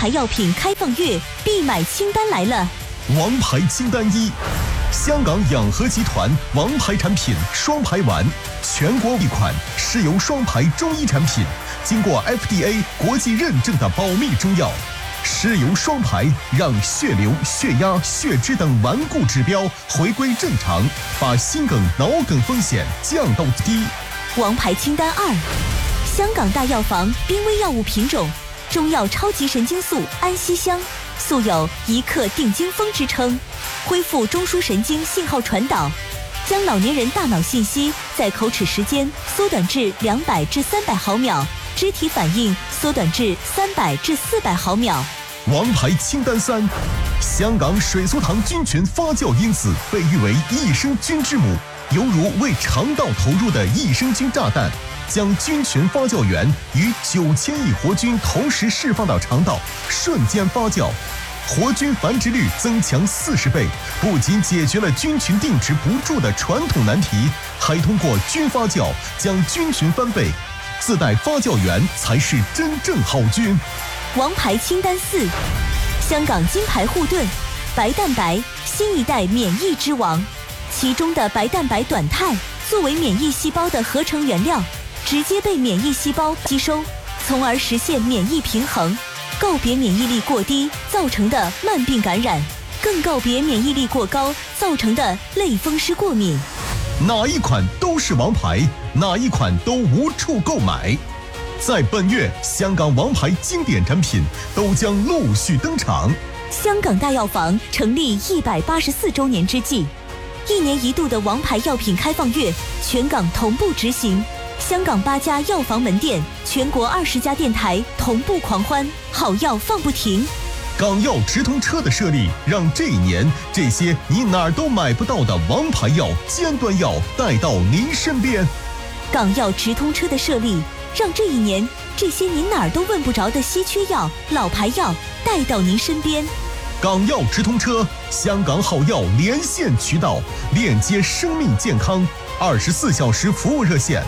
牌药品开放月必买清单来了。 王牌清单1，香港养和集团王牌产品双排丸，全国一款是由双排中医产品，经过 FDA 国际认证的保密中药。尸油双排让血流、血压、血脂等顽固指标回归正常，把心梗、脑梗风险降到最低。 王牌清单2，香港大药房濒危药物品种中药超级神经素安息香，素有一克定惊风之称，恢复中枢神经信号传导，将老年人大脑信息在口齿时间缩短至200至300毫秒，肢体反应缩短至300至400毫秒。 王牌清单3，香港水苏糖菌群发酵因子被誉为益生菌之母，犹如为肠道投入的益生菌炸弹，将菌群发酵源与9000亿活菌同时释放到肠道，瞬间发酵，活菌繁殖率增强40倍，不仅解决了菌群定植不住的传统难题，还通过菌发酵将菌群翻倍，自带发酵源才是真正好菌。 王牌清单4，香港金牌护盾白蛋白新一代免疫之王，其中的白蛋白短肽作为免疫细胞的合成原料，直接被免疫细胞吸收，从而实现免疫平衡，告别免疫力过低造成的慢病感染，更告别免疫力过高造成的类风湿过敏。 哪一款都是王牌，哪一款都无处购买。在本月，香港王牌经典产品都将陆续登场。 香港大药房成立184周年之际，1年1度的王牌药品开放月，全港同步执行。香港8家药房门店，全国20家电台同步狂欢，好药放不停。 港药直通车的设立，让这一年这些你哪儿都买不到的王牌药、尖端药带到您身边。 港药直通车的设立，让这一年这些您哪儿都问不着的稀缺药、老牌药带到您身边。 港药直通车，香港好药连线渠道，链接生命健康，24小时服务热线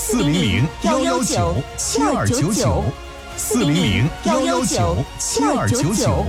400-119-7299，400-119-7299。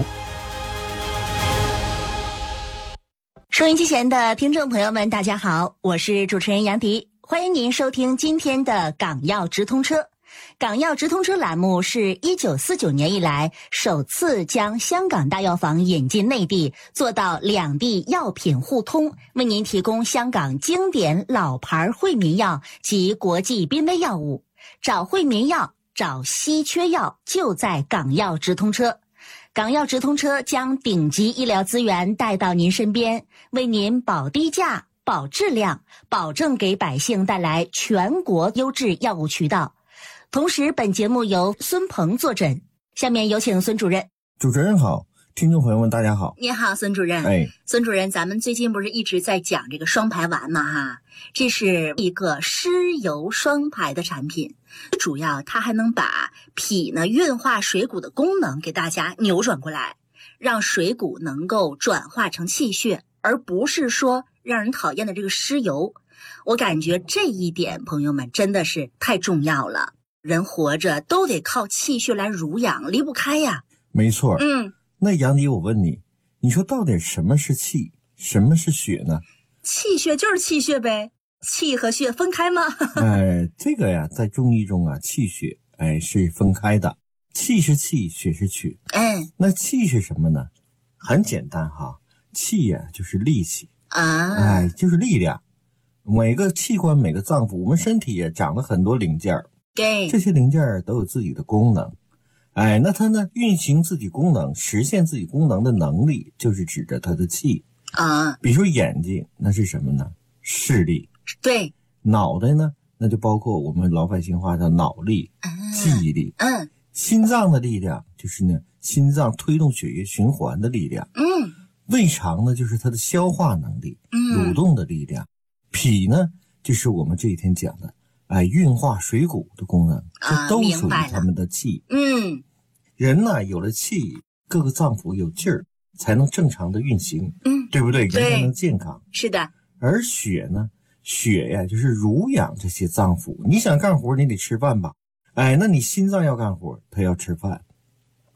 收音机前的听众朋友们，大家好，我是主持人杨迪，欢迎您收听今天的港药直通车。港药直通车栏目是1949年以来首次将香港大药房引进内地，做到两地药品互通，为您提供香港经典老牌惠民药及国际濒危药物。找惠民药，找稀缺药，就在港药直通车。港药直通车将顶级医疗资源带到您身边，为您保低价、保质量，保证给百姓带来全国优质药物渠道。同时，本节目由孙鹏坐诊，下面有请孙主任。 主持人好，听众朋友们大家好。 你好，孙主任。孙主任，咱们最近不是一直在讲这个双排丸吗？哈，这是一个尸油双排的产品，主要它还能把脾呢运化水谷的功能给大家扭转过来，让水谷能够转化成气血，而不是说让人讨厌的这个尸油。我感觉这一点，朋友们真的是太重要了。人活着都得靠气血来濡养，离不开呀。 没错。那杨迪，我问你，你说到底什么是气，什么是血呢？ 气血就是气血呗，气和血分开吗？ 这个呀，在中医中啊，气血是分开的，气是气，血是血。那气是什么呢？很简单哈，气呀就是力气啊，就是力量。每个器官、每个脏腑，我们身体也长了很多零件儿。 对， 这些零件都有自己的功能，那它呢运行自己功能、实现自己功能的能力，就是指着它的气啊。比如说眼睛，那是什么呢？视力。对，脑袋呢，那就包括我们老百姓话的脑力、记忆力。心脏的力量就是呢，心脏推动血液循环的力量。胃肠呢，就是它的消化能力、蠕动的力量。脾呢，就是我们这一天讲的。运化水谷的功能，这都属于他们的气。人呢有了气，各个脏腑有劲儿，才能正常的运行。对不对？人才能健康。是的。而血呢，血呀就是濡养这些脏腑。你想干活，你得吃饭吧？那你心脏要干活，它要吃饭；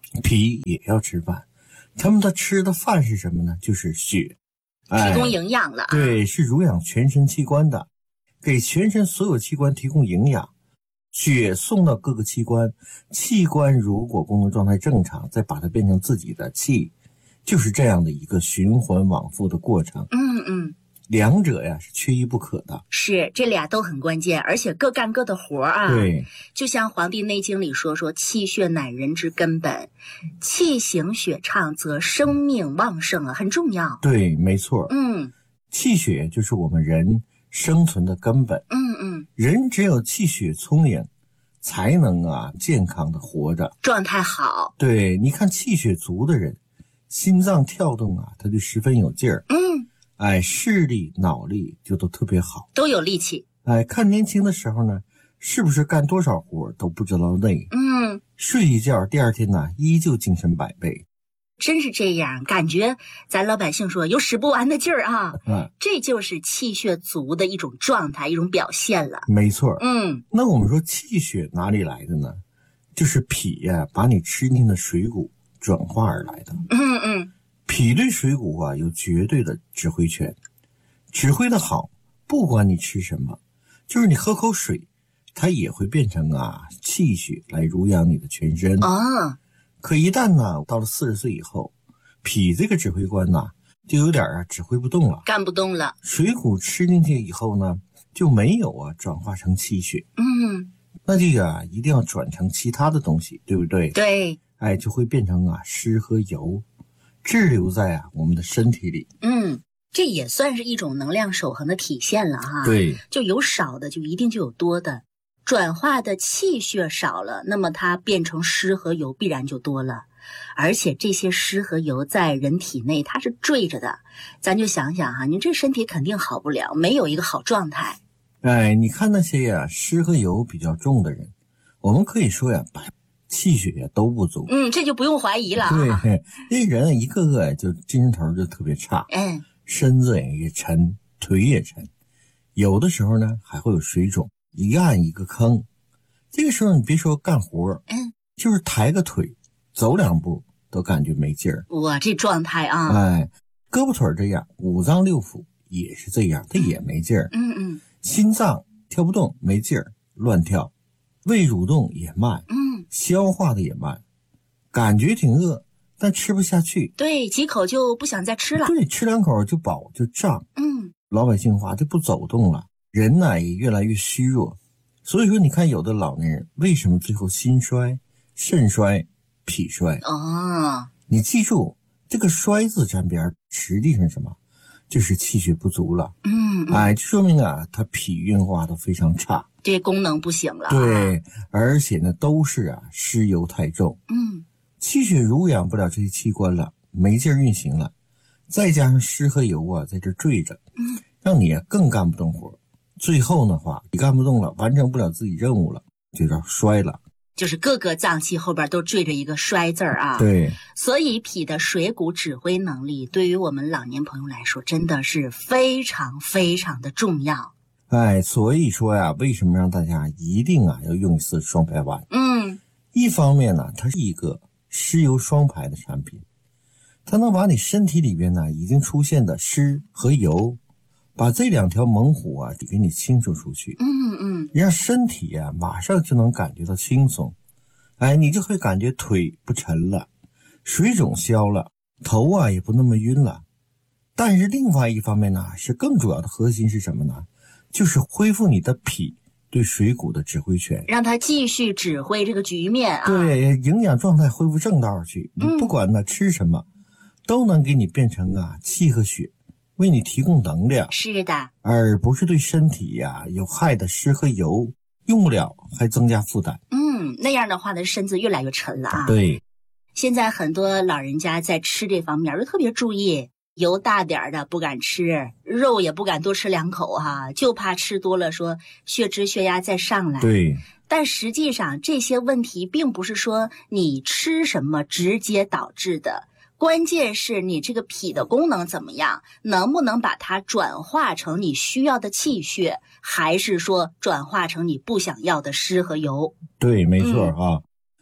脾也要吃饭，他们吃的饭是什么呢？就是血， 提供营养了。 对，是濡养全身器官的，给全身所有器官提供营养。血送到各个器官，器官如果功能状态正常，再把它变成自己的气，就是这样的一个循环往复的过程。两者呀是缺一不可的。 是，这俩都很关键，而且各干各的活啊。 对， 就像《黄帝内经》里说气血乃人之根本，气行血畅则生命旺盛啊，很重要。 对，没错。气血就是我们人生存的根本。人只有气血充盈，才能健康的活着， 状态好。 对，你看气血足的人，心脏跳动他就十分有劲儿。视力脑力就都特别好， 都有力气。 看年轻的时候呢，是不是干多少活都不知道累。睡一觉第二天呢依旧精神百倍。 真是这样，感觉咱老百姓说有使不完的劲儿啊。这就是气血足的一种状态，一种表现了。 没错。那我们说气血哪里来的呢？就是脾把你吃进的水谷转化而来的。脾对水谷有绝对的指挥权，指挥的好，不管你吃什么，就是你喝口水，它也会变成气血来濡养你的全身。可一旦到了40岁以后，脾这个指挥官就有点指挥不动了， 干不动了。 水谷吃进去以后呢，就没有转化成气血。那这个一定要转成其他的东西，对不对？ 对。 就会变成湿和油，滞留在我们的身体里。 这也算是一种能量守恒的体现了哈。 对， 就有少的就一定就有多的，转化的气血少了，那么它变成湿和油必然就多了。而且这些湿和油在人体内它是坠着的，咱就想想你这身体肯定好不了，没有一个好状态。 你看那些湿和油比较重的人，我们可以说气血都不足。 这就不用怀疑了。 对，这人一个个就精神头就特别差。身子也沉，腿也沉，有的时候呢还会有水肿，一按一个坑。这个时候你别说干活，就是抬个腿走2步都感觉没劲儿。 哇，这状态胳膊腿这样，五脏六腑也是这样，它也没劲儿。心脏跳不动，没劲儿，乱跳，胃蠕动也慢，消化的也慢，感觉挺饿，但吃不下去。 对，几口就不想再吃了。 对，吃2口就饱就胀。老百姓话就不走动了，人也越来越虚弱。所以说你看有的老年人为什么最后心衰、肾衰、脾衰？你记住这个衰字沾边，实际上什么？就是气血不足了。就说明他脾运化都非常差， 这功能不行了。 对，而且呢都是湿油太重。气血濡养不了这些器官了，没劲儿运行了，再加上湿和油在这坠着，让你更干不动活。最后的话，你干不动了，完成不了自己任务了，就叫衰了。 就是各个脏器后边都缀着一个衰字啊。 对， 所以脾的水谷指挥能力对于我们老年朋友来说真的是非常非常的重要。 所以说为什么让大家一定要用一次双排丸？一方面呢，它是一个湿油双排的产品，它能把你身体里边已经出现的湿和油，把这2条猛虎给你清除出去。让身体马上就能感觉到轻松。你就会感觉腿不沉了，水肿消了，头也不那么晕了。但是另外一方面呢，是更主要的核心是什么呢？就是恢复你的脾对水谷的指挥权， 让它继续指挥这个局面对，营养状态恢复正道去。你不管吃什么，都能给你变成气和血，为你提供能量。 是的， 而不是对身体有害的湿和油用不了，还增加负担。 那样的话呢，身子越来越沉了对， 现在很多老人家在吃这方面就特别注意，油大点的不敢吃，肉也不敢多吃2口就怕吃多了说血脂血压再上来。 对， 但实际上这些问题并不是说你吃什么直接导致的，关键是你这个脾的功能怎么样，能不能把它转化成你需要的气血，还是说转化成你不想要的湿和油。 对，没错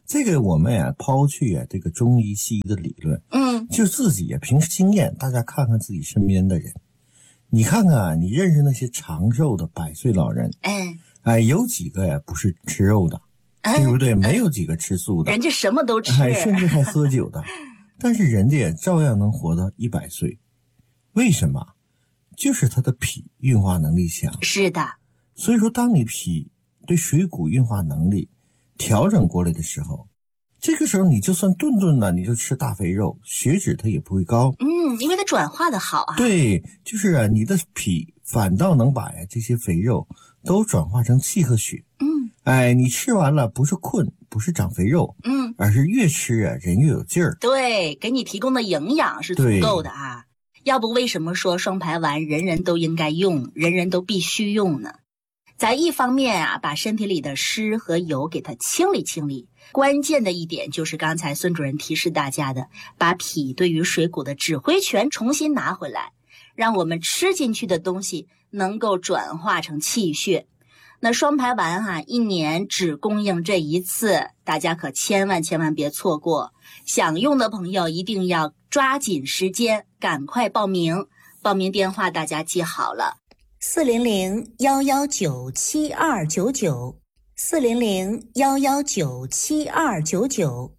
这个我们呀抛去这个中医西医的理论，就自己平时经验，大家看看自己身边的人，你看看你认识那些长寿的100岁老人，有几个呀不是吃肉的，对不对？没有几个吃素的， 人家什么都吃， 甚至还喝酒的，但是人家也照样能活到100岁，为什么？就是他的脾运化能力强。 是的， 所以说当你脾对水谷运化能力调整过来的时候，这个时候你就算顿顿的你就吃大肥肉，血脂它也不会高。 因为它转化的好啊。 对，就是你的脾反倒能把这些肥肉都转化成气和血。你吃完了不是困，不是长肥肉，而是越吃人越有劲儿。 对，给你提供的营养是足够的啊。要不为什么说双排丸人人都应该用，人人都必须用呢？咱一方面把身体里的湿和油给它清理清理，关键的一点就是刚才孙主任提示大家的，把脾对于水谷的指挥权重新拿回来，让我们吃进去的东西能够转化成气血。那双排丸一年只供应这一次，大家可千万别错过。想用的朋友一定要抓紧时间，赶快报名。报名电话大家记好了，400-119-7299 400-119-7299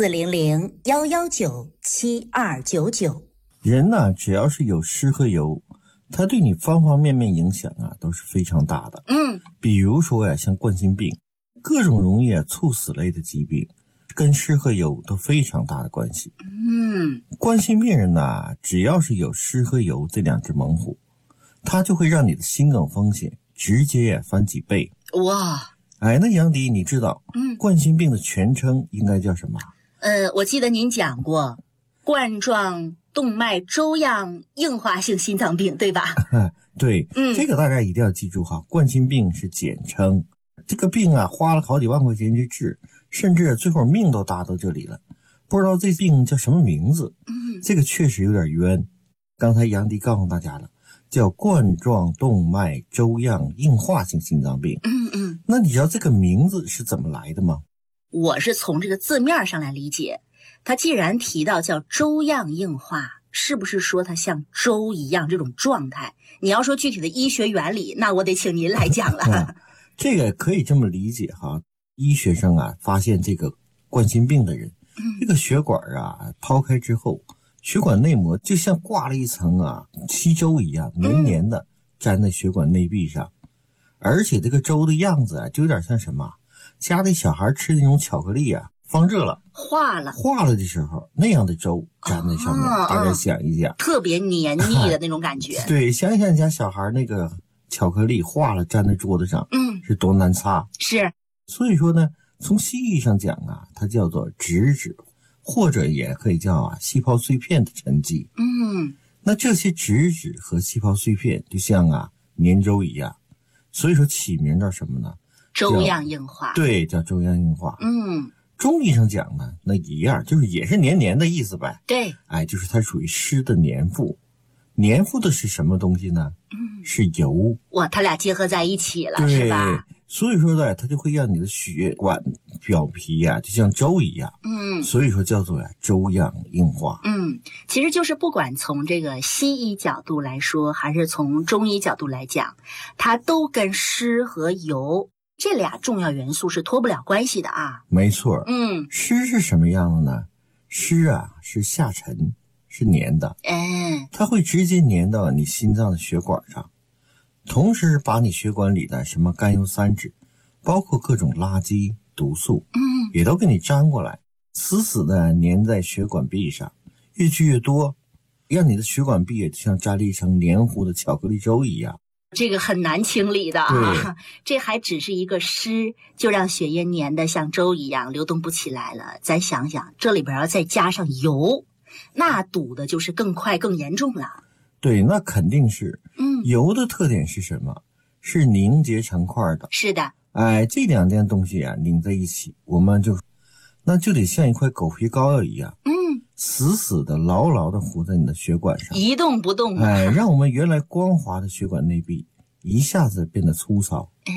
400-119-7299。 人呢，只要是有湿和油，它对你方方面面影响都是非常大的。比如说像冠心病，各种容易猝死类的疾病，跟湿和油都非常大的关系。冠心病人呢，只要是有湿和油这两只猛虎，它就会让你的心梗风险直接翻几倍。 哇！ 那杨迪，你知道冠心病的全称应该叫什么？ 我记得您讲过，冠状动脉粥样硬化性心脏病，对吧？ 对，这个大家一定要记住哈，冠心病是简称。这个病花了好几万块钱去治，甚至最后命都搭到这里了，不知道这病叫什么名字。这个确实有点冤。刚才杨迪告诉大家了，叫冠状动脉粥样硬化性心脏病。那你知道这个名字是怎么来的吗？ 我是从这个字面上来理解，它既然提到叫粥样硬化，是不是说它像粥一样这种状态？你要说具体的医学原理，那我得请您来讲了。 这个可以这么理解哈，医学上发现这个冠心病的人，这个血管抛开之后，血管内膜就像挂了一层稀粥一样黏黏的粘在血管内壁上，而且这个粥的样子就有点像什么家里小孩吃那种巧克力放热了化了的时候那样的粥粘在上面，大家想一想， 特别黏腻的那种感觉。 对，想一想你家小孩那个巧克力化了粘在桌子上，是多难擦。 是， 所以说呢，从西医上讲它叫做脂质，或者也可以叫细胞碎片的沉积。那这些脂质和细胞碎片就像粘粥一样，所以说起名叫什么呢？ 粥样硬化。 对，叫粥样硬化。中医上讲呢，那一样，就是也是黏黏的意思呗。 对， 就是它属于湿的黏附。黏附的是什么东西呢？是油。 哇，它俩结合在一起了，是吧？ 所以说呢，它就会让你的血管表皮就像粥一样。所以说叫做粥样硬化。 其实就是不管从这个西医角度来说，还是从中医角度来讲，它都跟湿和油这俩重要元素是脱不了关系的没错。湿是什么样的呢？湿是下沉，是粘的。它会直接粘到你心脏的血管上，同时把你血管里的什么甘油三酯，包括各种垃圾毒素，也都给你粘过来，死死的粘在血管壁上，越聚越多，让你的血管壁就像粘了一层黏糊的巧克力粥一样。 这个很难清理的这还只是一个湿，就让血液粘得像粥一样流动不起来了。咱想想，这里边要再加上油，那堵的就是更快更严重了。 对，那肯定是。油的特点是什么？是凝结成块的。 是的。 这两件东西拧在一起，我们那就得像一块狗皮膏药一样，死死的牢牢的糊在你的血管上， 一动不动。 让我们原来光滑的血管内壁一下子变得粗糙。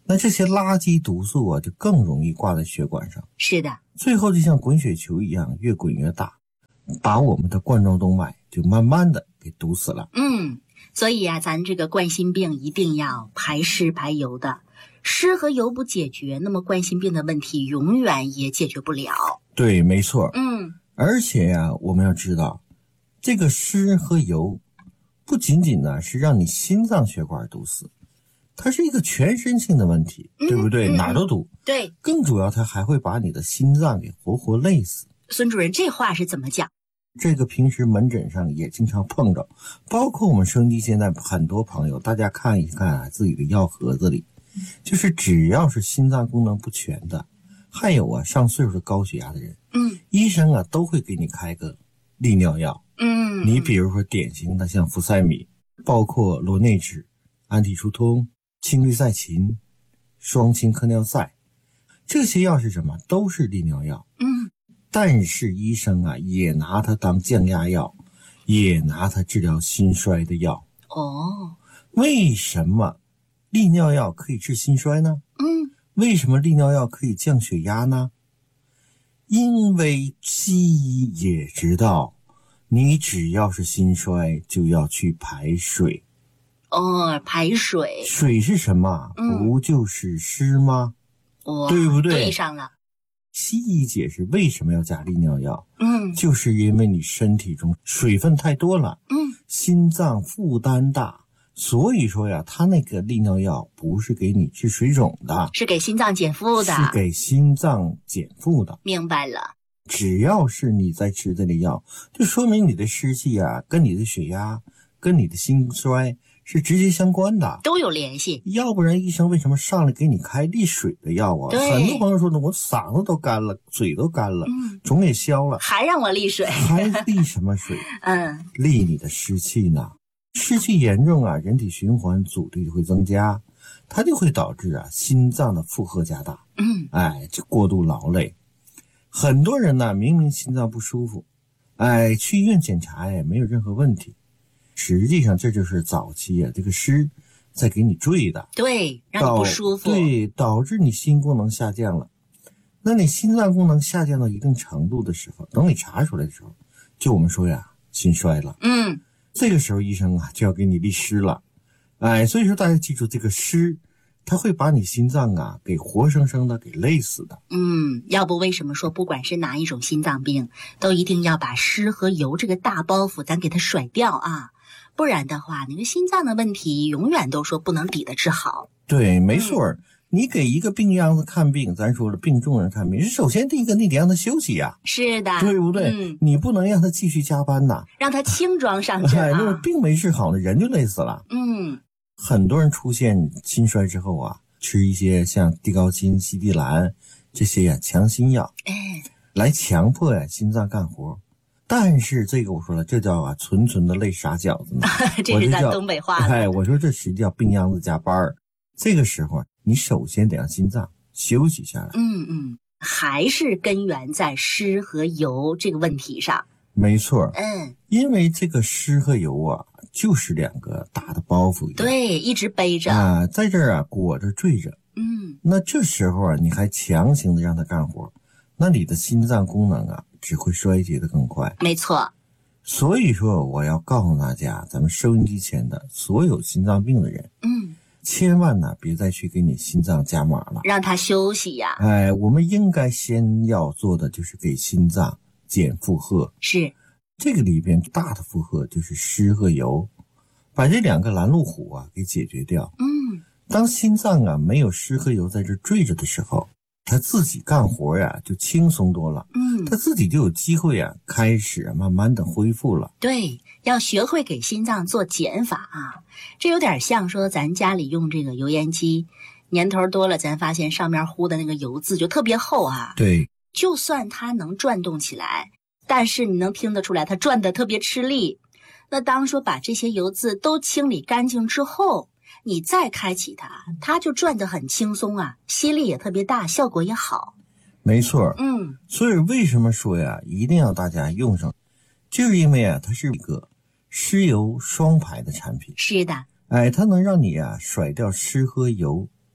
那这些垃圾毒素啊，就更容易挂在血管上。 是的， 最后就像滚雪球一样，越滚越大，把我们的冠状动脉就慢慢的给堵死了。 所以啊，咱这个冠心病一定要排湿排油的，湿和油不解决，那么冠心病的问题永远也解决不了。 对，没错。而且呀，我们要知道，这个湿和油不仅仅呢是让你心脏血管堵死，它是一个全身性的问题，对不对？哪儿都堵。 对， 更主要它还会把你的心脏给活活累死。 孙主任，这话是怎么讲？ 这个平时门诊上也经常碰着，包括我们收音机现在很多朋友，大家看一看啊，自己的药盒子里，就是只要是心脏功能不全的，还有啊上岁数的高血压的人，医生啊都会给你开个利尿药。你比如说典型的像呋塞米，包括罗内酯、安体舒通、氢氯噻嗪、双氢克尿噻，这些药是什么？都是利尿药。但是医生啊也拿它当降压药，也拿它治疗心衰的药。为什么利尿药可以治心衰呢？为什么利尿药可以降血压呢？因为西医也知道，你只要是心衰就要去排水。 排水。 水是什么？不就是湿吗？对不对？ 对上了。 西医解释为什么要加利尿药，就是因为你身体中水分太多了，心脏负担大，所以说呀，他那个利尿药不是给你治水肿的， 是给心脏减负的， 是给心脏减负的。 明白了。 只要是你在吃这类药，就说明你的湿气啊，跟你的血压，跟你的心衰是直接相关的， 都有联系。要不然医生为什么上来给你开利水的药啊？很多朋友说呢，我嗓子都干了，嘴都干了，肿也消了， 还让我利水？ 还利什么水？利你的湿气呢。湿气严重啊，人体循环阻力会增加，它就会导致啊心脏的负荷加大，就过度劳累。很多人呢，明明心脏不舒服，去医院检查也没有任何问题。实际上这就是早期啊这个湿在给你坠的， 对，让你不舒服， 对，导致你心功能下降了。那你心脏功能下降到一定程度的时候，等你查出来的时候，就我们说呀心衰了。这个时候医生啊就要给你利湿了。所以说大家记住，这个湿它会把你心脏啊给活生生的给累死的。 要不为什么说不管是哪一种心脏病，都一定要把湿和油这个大包袱咱给它甩掉啊？不然的话，那个心脏的问题永远都说不能抵得治好。 对，没错。你给一个病秧子看病，咱说了，病重人看病，首先第一个你得让他休息呀。 是的， 对不对？你不能让他继续加班呐， 让他轻装上阵啊。 那病没治好呢，人就累死了。很多人出现心衰之后啊，吃一些像地高辛、西地兰这些呀强心药，来强迫呀心脏干活。但是这个我说了，这叫啊纯纯的累傻饺子呢。 这是咱东北话。 我说这实际叫病秧子加班儿。这个时候你首先得让心脏休息下来。 还是根源在湿和油这个问题上。 没错。因为这个湿和油啊，就是两个大的包袱一样。 对，一直背着在这儿啊裹着坠着。那这时候啊，你还强行的让它干活，那你的心脏功能啊只会衰竭的更快。 没错。 所以说我要告诉大家，咱们收音机前的所有心脏病的人，千万呢别再去给你心脏加码了， 让他休息呀。 我们应该先要做的就是给心脏减负荷。 是， 这个里边大的负荷就是湿和油，把这两个拦路虎啊给解决掉。当心脏啊没有湿和油在这坠着的时候，他自己干活呀就轻松多了。他自己就有机会啊开始慢慢的恢复了。 对，要学会给心脏做减法啊。这有点像说咱家里用这个油烟机，年头多了，咱发现上面糊的那个油渍就特别厚啊。 对， 就算它能转动起来，但是你能听得出来它转得特别吃力。那当说把这些油渍都清理干净之后，你再开启它就转得很轻松啊，吸力也特别大，效果也好。 没错。所以为什么说呀一定要大家用上，就是因为啊它是一个湿油双排的产品。 是的。 它能让你啊甩掉湿和油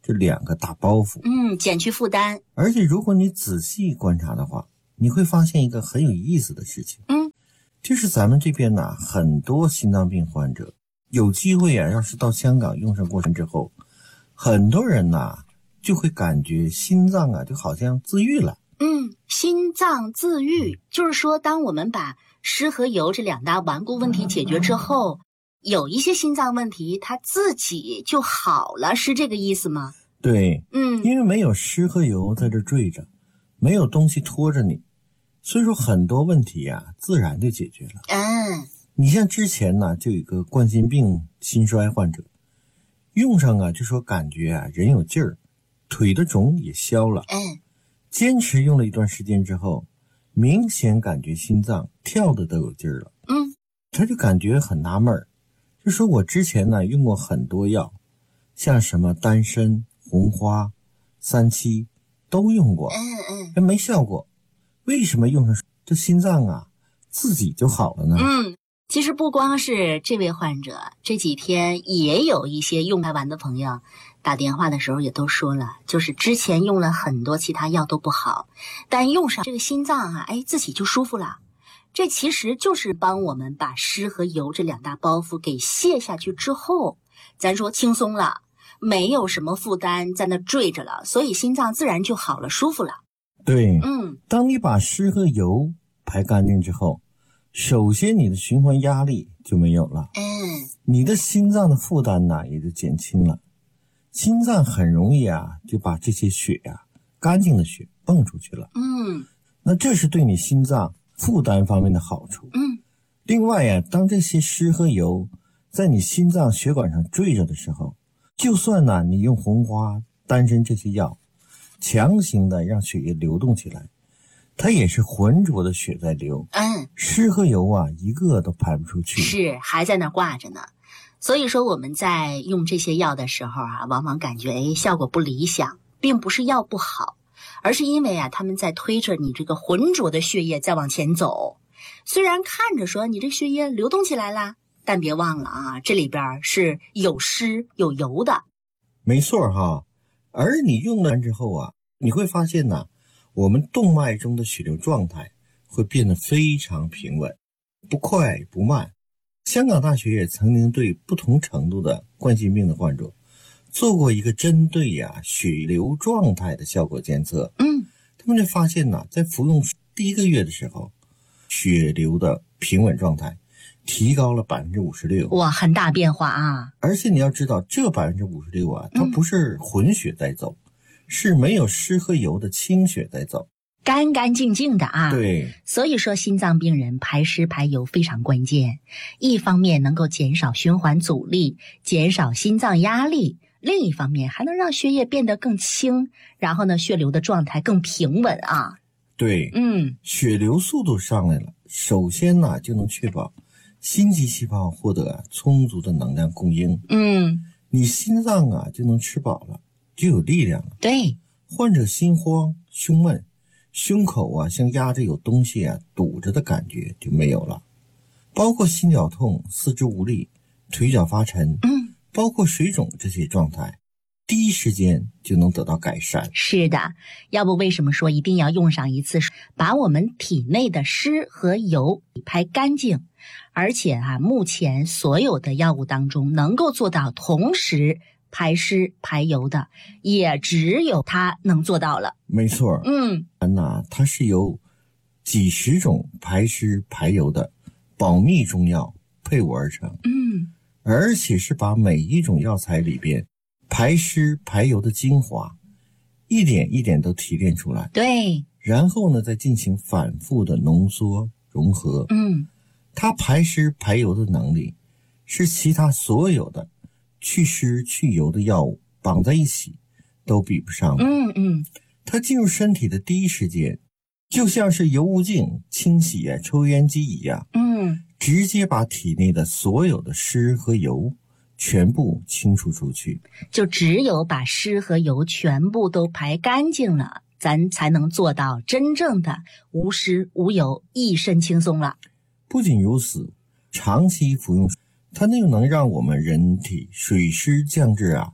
这2个大包袱， 减去负担。 而且如果你仔细观察的话，你会发现一个很有意思的事情，就是咱们这边呢，很多心脏病患者有机会啊，要是到香港用上过之后，很多人呢就会感觉心脏啊就好像自愈了。 心脏自愈，就是说当我们把湿和油这2大顽固问题解决之后，有一些心脏问题它自己就好了，是这个意思吗？ 对，因为没有湿和油在这坠着，没有东西拖着你，所以说很多问题啊自然就解决了。你像之前呢就有一个冠心病心衰患者，用上啊就说感觉啊人有劲儿，腿的肿也消了。坚持用了一段时间之后，明显感觉心脏跳的都有劲儿了。他就感觉很纳闷儿，就说我之前呢用过很多药，像什么丹参、红花、三七都用过，没效果，为什么用上这心脏啊自己就好了呢？ 其实不光是这位患者，这几天也有一些用完的朋友打电话的时候也都说了，就是之前用了很多其他药都不好，但用上这个心脏啊，自己就舒服了。这其实就是帮我们把湿和油这2大包袱给卸下去之后，咱说轻松了，没有什么负担在那坠着了，所以心脏自然就好了，舒服了。 对，当你把湿和油排干净之后，首先你的循环压力就没有了，你的心脏的负担呢也就减轻了，心脏很容易啊就把这些血啊干净的血泵出去了。那这是对你心脏负担方面的好处。另外呀，当这些湿和油在你心脏血管上坠着的时候，就算呢你用红花、丹参这些药强行的让血液流动起来，它也是浑浊的血在流，湿和油啊一个都排不出去， 是还在那挂着呢。所以说我们在用这些药的时候啊，往往感觉效果不理想，并不是药不好，而是因为啊他们在推着你这个浑浊的血液在往前走。虽然看着说你这血液流动起来了，但别忘了啊，这里边是有湿有油的。 没错哈，而你用了之后啊，你会发现呢，我们动脉中的血流状态会变得非常平稳，不快不慢。香港大学也曾经对不同程度的冠心病的患者做过一个针对血流状态的效果监测。他们就发现呢，在服用第1个月的时候，血流的平稳状态提高了56%。 哇，很大变化啊！ 而且你要知道，这56%啊，它不是混血在走，是没有湿和油的清血在走， 干干净净的啊。 对， 所以说心脏病人排湿排油非常关键，一方面能够减少循环阻力，减少心脏压力，另一方面还能让血液变得更轻，然后呢血流的状态更平稳啊。 对，血流速度上来了，首先呢就能确保心肌细胞获得充足的能量供应。你心脏啊就能吃饱了，就有力量了。 对， 患者心慌、胸闷，胸口啊像压着有东西啊堵着的感觉就没有了，包括心绞痛、四肢无力、腿脚发沉，包括水肿这些状态，第一时间就能得到改善。 是的，要不为什么说一定要用上一次，把我们体内的湿和油排干净？而且啊，目前所有的药物当中能够做到同时排湿排油的，也只有它能做到了。 没错，它是由几十种排湿排油的保密中药配伍而成。而且是把每一种药材里边排湿排油的精华一点一点都提炼出来。 对， 然后呢再进行反复的浓缩融合。它排湿排油的能力是其他所有的去湿去油的药物绑在一起都比不上的。它进入身体的第一时间就像是油污净清洗抽烟机一样，直接把体内的所有的湿和油全部清除出去。 就只有把湿和油全部都排干净了，咱才能做到真正的无湿无油，一身轻松了。 不仅如此，长期服用它又能让我们人体水湿降至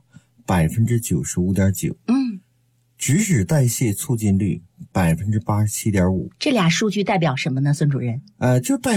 95.9%，植脂代谢促进率87.5%。 这俩数据代表什么呢，孙主任？ 就代